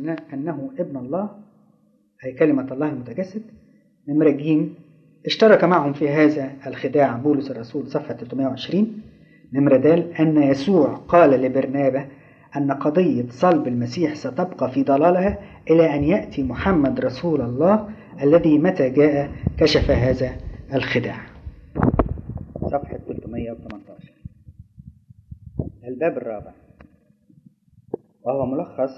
أنه ابن الله أي كلمة الله المتجسد. نمرة ج اشترك معهم في هذا الخداع بولس الرسول صفحة 320. نمرة د أن يسوع قال لبرنابة أن قضية صلب المسيح ستبقى في ضلالها إلى أن يأتي محمد رسول الله الذي متى جاء كشف هذا الخداع. صفحة 318. الباب الرابع وهو ملخص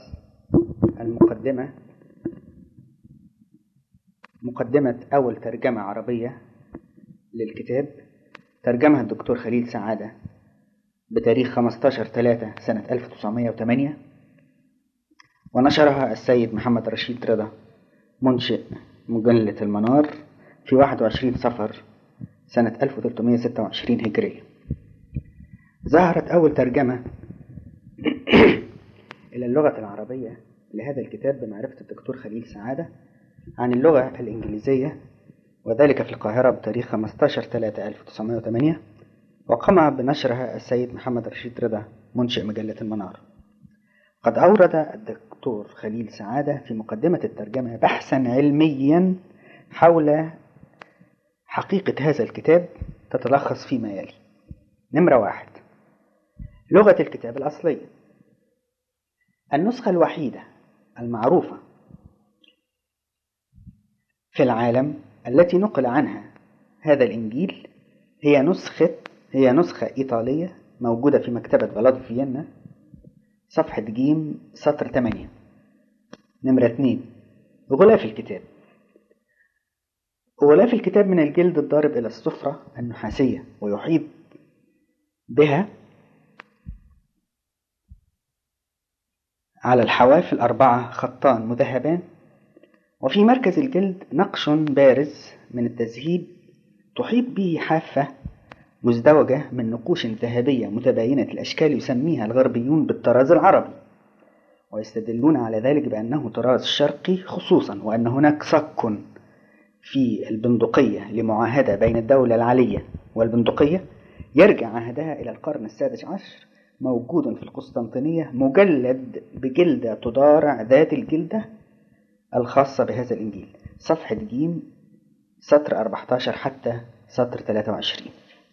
مقدمة أول ترجمة عربية للكتاب، ترجمها الدكتور خليل سعادة بتاريخ 15/3 سنة 1908، ونشرها السيد محمد رشيد رضا منشئ مجلة المنار في 21 صفر سنة 1326 هجرية. ظهرت أول ترجمة إلى اللغة العربية لهذا الكتاب بمعرفة الدكتور خليل سعادة عن اللغة الإنجليزية، وذلك في القاهرة بتاريخ 15/3/1908، وقام بنشرها السيد محمد رشيد رضا منشئ مجلة المنار. قد أورد الدكتور خليل سعادة في مقدمة الترجمة بحثا علميا حول حقيقة هذا الكتاب تتلخص فيما يلي. نمرة 1: لغة الكتاب الأصلية. النسخة الوحيدة المعروفة في العالم التي نقل عنها هذا الإنجيل هي نسخة إيطالية موجودة في مكتبة بلاد فيينا، صفحة ج سطر 8. نمرة 2: غلاف الكتاب. غلاف الكتاب من الجلد الضارب إلى الصفرة النحاسية، ويحيط بها على الحواف الأربعة خطان مذهبان، وفي مركز الجلد نقش بارز من التذهيب تحيط به حافة مزدوجة من نقوش ذهبية متباينة الأشكال يسميها الغربيون بالطراز العربي، ويستدلون على ذلك بأنه طراز شرقي خصوصا، وأن هناك صك في البندقية لمعاهدة بين الدولة العلية والبندقية يرجع عهدها إلى القرن ال16، موجود في القسطنطينية مجلد بجلدة تضارع ذات الجلدة الخاصة بهذا الإنجيل، صفحة ج سطر 14 حتى سطر 23.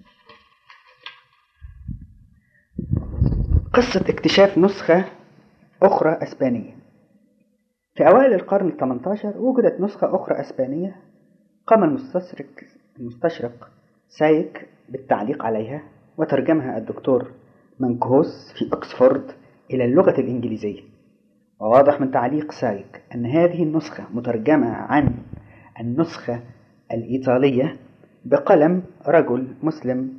قصة اكتشاف نسخة أخرى أسبانية. في أوائل القرن ال18 وجدت نسخة أخرى أسبانية قام المستشرق سايك بالتعليق عليها، وترجمها الدكتور منكهوس في أكسفورد إلى اللغة الإنجليزية. وواضح من تعليق سايك أن هذه النسخة مترجمة عن النسخة الإيطالية بقلم رجل مسلم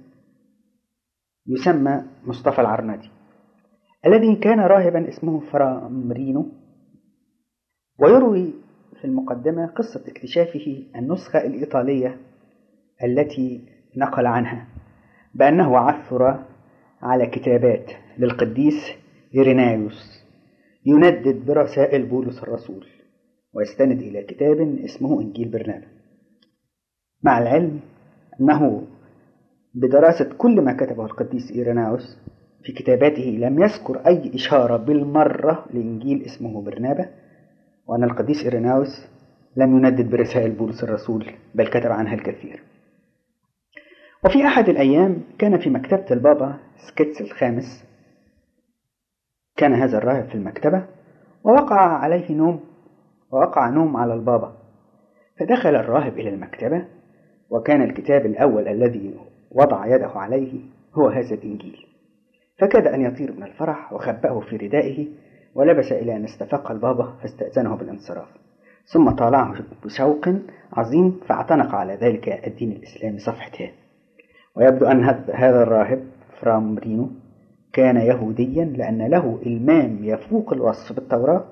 يسمى مصطفى العرنادي، الذي كان راهبا اسمه فرا مرينو. ويروي في المقدمة قصة اكتشافه النسخة الإيطالية التي نقل عنها بأنه عثر على كتابات للقديس إيرينايوس يندد برسائل بولس الرسول، ويستند إلى كتاب اسمه إنجيل برنابة، مع العلم أنه بدراسة كل ما كتبه القديس إيرينايوس في كتاباته لم يذكر أي إشارة بالمرة لإنجيل اسمه برنابة، وأن القديس إيرينايوس لم يندد برسائل بولس الرسول بل كتب عنها الكثير. وفي أحد الأيام كان في مكتبة البابا سكتس الخامس، كان هذا الراهب في المكتبة ووقع نوم على البابا، فدخل الراهب إلى المكتبة، وكان الكتاب الأول الذي وضع يده عليه هو هذا الإنجيل، فكاد أن يطير من الفرح وخبأه في ردائه، ولبس إلى أن استفاق البابا فاستأذنه بالانصراف، ثم طالعه بشوق عظيم فاعتنق على ذلك الدين الإسلامي، صفحة. ويبدو أن هذا الراهب فرا مرينو كان يهوديا، لأن له إلمام يفوق الوصف بالتوراة،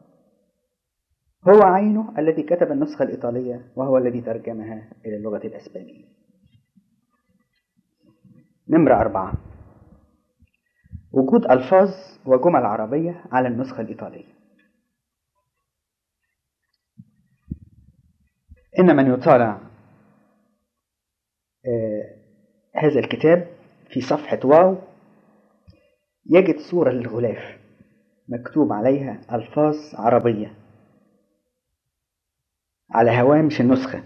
هو عينه الذي كتب النسخة الإيطالية، وهو الذي ترجمها إلى اللغة الأسبانية. نمرة 4: وجود ألفاظ وجمل عربية على النسخة الإيطالية. إن من يطالع هذا الكتاب في صفحة واو يجد صورة للغلاف، مكتوب عليها ألفاظ عربية على هوامش النسخة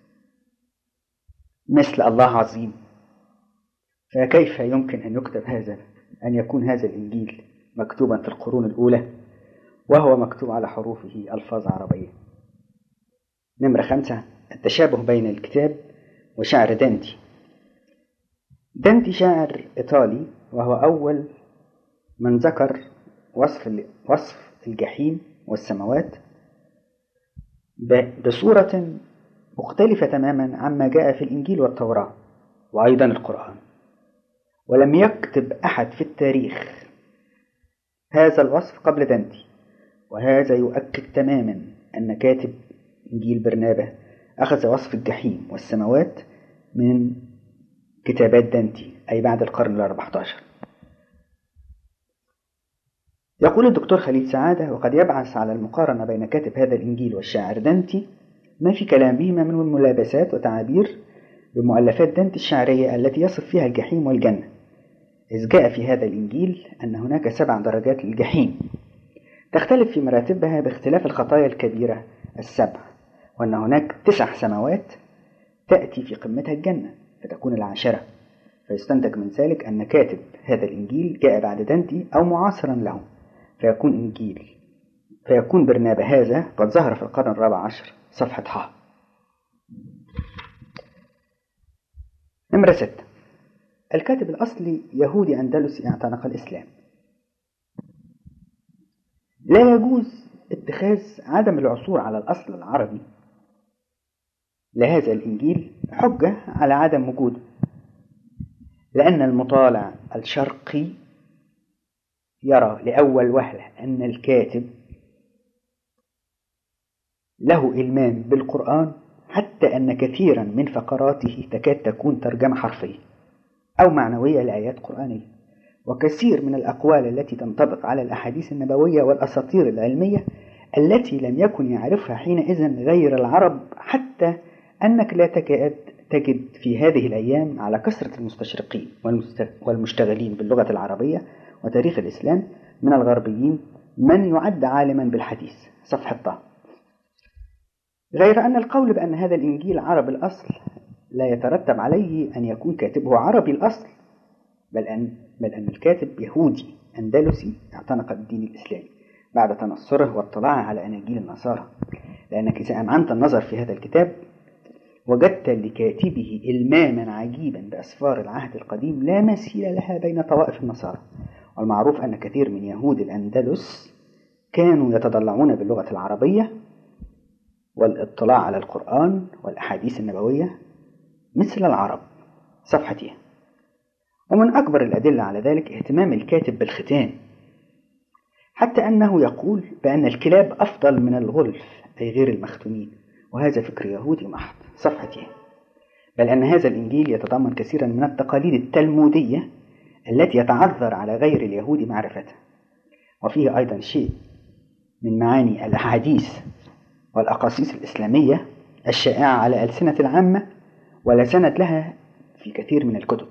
مثل الله عظيم. فكيف يمكن أن يكون هذا الإنجيل مكتوبا في القرون الأولى وهو مكتوب على حروفه ألفاظ عربية؟ نمرة 5. التشابه بين الكتاب وشعر دانتي. دانتي شاعر إيطالي، وهو أول من ذكر وصف الجحيم والسماوات بصورة مختلفة تماما عما جاء في الإنجيل والتوراة وأيضا القرآن. ولم يكتب أحد في التاريخ هذا الوصف قبل دانتي، وهذا يؤكد تماما أن كاتب إنجيل برنابا أخذ وصف الجحيم والسماوات من كتابات دانتي، أي بعد القرن ال14. يقول الدكتور خليل سعادة: وقد يبعث على المقارنة بين كاتب هذا الإنجيل والشاعر دانتي ما في كلامهما من ملابسات وتعابير بمؤلفات دانتي الشعرية التي يصف فيها الجحيم والجنة، إذ جاء في هذا الإنجيل أن هناك 7 درجات للجحيم تختلف في مراتبها باختلاف الخطايا الكبيرة ال7، وأن هناك 9 سماوات تأتي في قمتها الجنة فتكون العاشرة. فيستنتج من ذلك أن كاتب هذا الإنجيل جاء بعد دانتي أو معاصرا له، فيكون برنابا هذا قد ظهر في القرن ال14 صفحة ح. نمرة 6. الكاتب الأصلي يهودي أندلسي اعتنق الإسلام. لا يجوز اتخاذ عدم العثور على الأصل العربي لهذا الإنجيل حجة على عدم وجوده، لأن المطالع الشرقي يرى لأول وهلة أن الكاتب له إلمام بالقرآن، حتى أن كثيرا من فقراته تكاد تكون ترجمة حرفية أو معنوية لآيات قرآنية، وكثير من الأقوال التي تنطبق على الأحاديث النبوية والأساطير العلمية التي لم يكن يعرفها حينئذ غير العرب، حتى أنك لا تكاد تجد في هذه الأيام على كثرة المستشرقين والمشتغلين باللغة العربية وتاريخ الإسلام من الغربيين من يعد عالما بالحديث. صفحة طه. غير أن القول بأن هذا الإنجيل عربي الأصل لا يترتب عليه أن يكون كاتبه عربي الأصل، بل أن الكاتب يهودي أندلسي اعتنق الدين الإسلامي بعد تنصره واطلاعه على أناجيل النصارى، لأنك إذا أمعنت النظر في هذا الكتاب وجدت لكاتبه إلماما عجيبا بأسفار العهد القديم لا مثيل لها بين طوائف النصارى. والمعروف أن كثير من يهود الأندلس كانوا يتضلعون باللغة العربية والاطلاع على القرآن والأحاديث النبوية مثل العرب. صفحتها. ومن أكبر الأدلة على ذلك اهتمام الكاتب بالختان، حتى أنه يقول بأن الكلاب أفضل من الغلف أي غير المختونين، وهذا فكر يهودي محض. صفحتها. بل أن هذا الإنجيل يتضمن كثيرا من التقاليد التلمودية التي يتعذر على غير اليهود معرفتها، وفيه أيضا شيء من معاني الأحاديث والأقاصيص الإسلامية الشائعة على ألسنة العامة ولا سند لها في كثير من الكتب،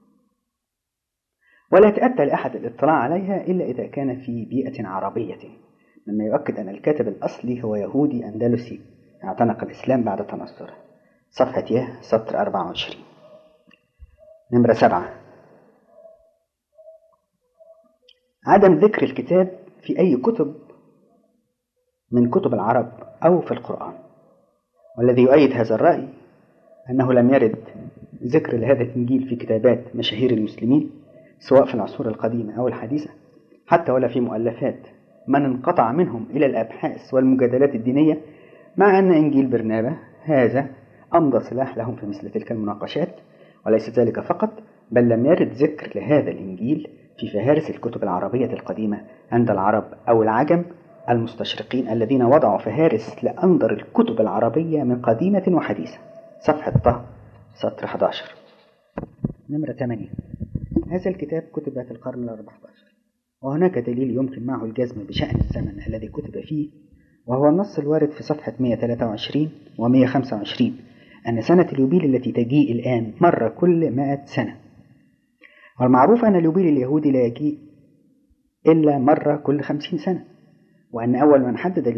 ولا تأتى لأحد الاطلاع عليها إلا إذا كان في بيئة عربية، مما يؤكد أن الكاتب الأصلي هو يهودي أندلسي اعتنق الإسلام بعد تنصره. صفحة سطر 24. نمرة 7. عدم ذكر الكتاب في أي كتب من كتب العرب أو في القرآن، والذي يؤيد هذا الرأي أنه لم يرد ذكر لهذا الإنجيل في كتابات مشاهير المسلمين سواء في العصور القديمة أو الحديثة، حتى ولا في مؤلفات من انقطع منهم إلى الأبحاث والمجادلات الدينية، مع أن إنجيل برنابا هذا أمضى سلاح لهم في مثل تلك المناقشات. وليس ذلك فقط، بل لم يرد ذكر لهذا الإنجيل في فهارس الكتب العربية القديمة عند العرب أو العجم المستشرقين الذين وضعوا فهارس لأنظر الكتب العربية من قديمة وحديثة. صفحة طه سطر 11. نمرة 8. هذا الكتاب كتب في القرن ال14، وهناك دليل يمكن معه الجزم بشأن الزمن الذي كتب فيه، وهو النص الوارد في صفحة 123 و125 أن سنة اليوبيل التي تجيء الآن مرة كل 100 سنة. والمعروف أن اليوبيل اليهودي لا يجيء إلا مرة كل 50 سنة، وأن أول من حدد